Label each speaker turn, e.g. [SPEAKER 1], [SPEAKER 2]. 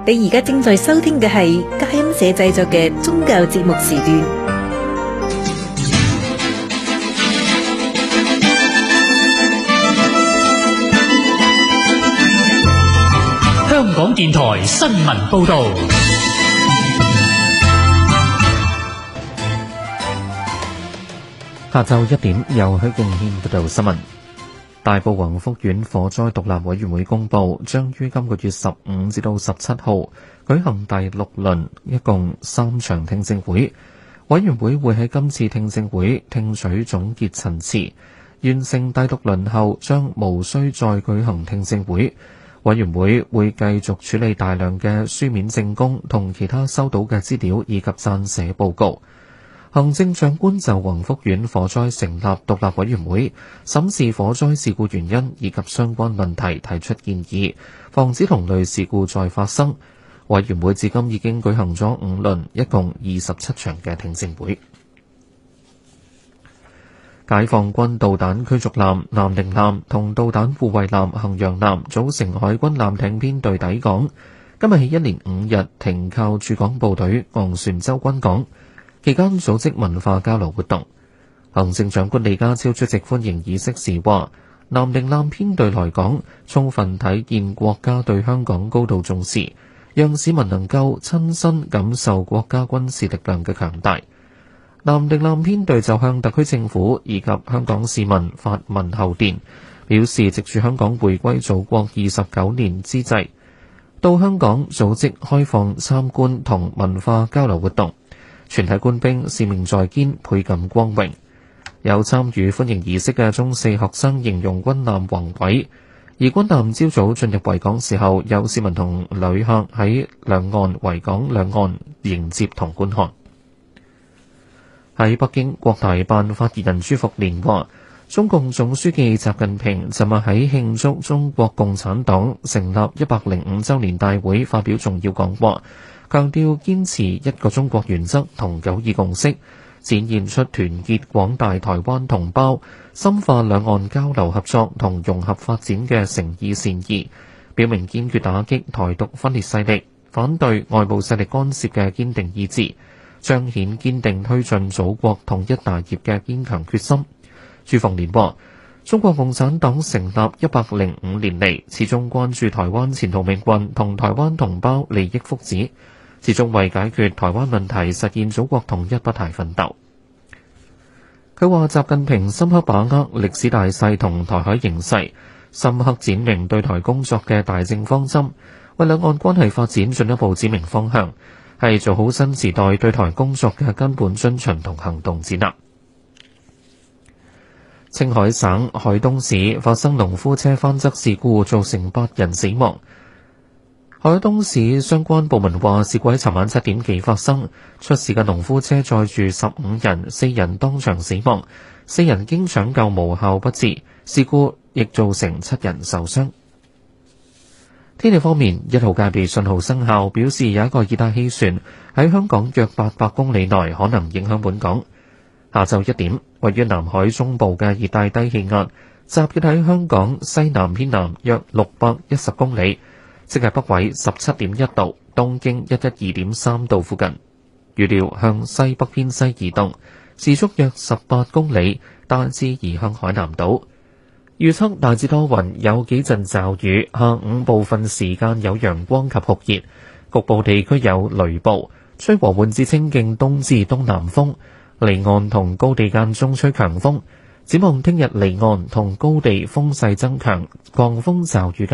[SPEAKER 1] 你而家正在收聽嘅係佳音社製作嘅宗教節目時段。
[SPEAKER 2] 香港電台新聞報道。
[SPEAKER 3] 下晝1點，由許敬軒報道新聞。大埔宏福苑火災獨立委員會公佈，將於今個月15至到17號舉行第6輪，一共3場聽證會。委員會會喺今次聽證會聽取總結陳詞，完成第6輪後將無需再舉行聽證會。委員會會繼續處理大量嘅書面證供同其他收到嘅資料以及撰寫報告。行政長官就宏福苑火災成立獨立委員會，審視火災事故原因以及相關問題，提出建議，防止同類事故再發生。委員會至今已經舉行咗5輪，一共27場嘅聽證會。解放軍導彈驅逐艦南寧艦同導彈護衛艦衡陽艦組成海軍艦艇編隊抵港，今日起一連5日停靠駐港部隊昂船洲軍港，期間組織文化交流活動。行政長官李家超出席歡迎儀式時話，南寧艦編隊來港，充分體現國家對香港高度重視，讓市民能夠親身感受國家軍事力量嘅強大。南寧艦編隊就向特區政府以及香港市民發問候電，表示藉住香港回歸祖國29年之際，到香港組織開放參觀同文化交流活動，全體官兵使命在肩，倍感光榮。有參與歡迎儀式嘅中四學生形容軍艦宏偉，而軍艦朝早進入維港時候，有市民同旅客喺兩岸維港兩岸迎接同觀看。喺北京，國大辦發言人朱福蓮話，中共總書記習近平尋日喺慶祝中國共產黨成立105週年大會發表重要講話，強調堅持一個中國原則同九二共識，展現出團結廣大台灣同胞、深化兩岸交流合作同融合發展嘅誠意善意，表明堅決打擊台獨分裂勢力、反對外部勢力干涉嘅堅定意志，彰顯堅定推進祖國統一大業嘅堅強決心。朱鳳蓮話，中國共產黨成立105年嚟，始終關注台灣前途命運同台灣同胞利益福祉，始終為解決台灣問題、實現祖國統一不懈奮鬥。佢話，習近平深刻把握歷史大勢同台海形勢，深刻展明對台工作嘅大政方針，為兩岸關係發展進一步指明方向，係做好新時代對台工作嘅根本遵循同行動指南。青海省海東市發生農夫車翻側事故，造成8人死亡。海東市相關部門話，事故喺尋晚7點幾發生，出事嘅農夫車載住15人，4人當場死亡，4人經搶救無效不治，事故亦造成7人受傷。天氣方面，1號戒備信號生效，表示有一個熱帶氣旋喺香港約800公里內可能影響本港。下晝1點，位於南海中部嘅熱帶低氣壓集結喺香港西南偏南約610公里，即係北緯17.1度、東經112.3度附近。預料向西北偏西移動，時速約18公里，大致移向海南島。預測大致多雲，有幾陣驟雨，下午部分時間有陽光及酷熱，局部地區有雷暴，吹和緩至清勁東至東南風，離岸同高地間中吹強風。展望聽日離岸同高地風勢增強，狂風驟雨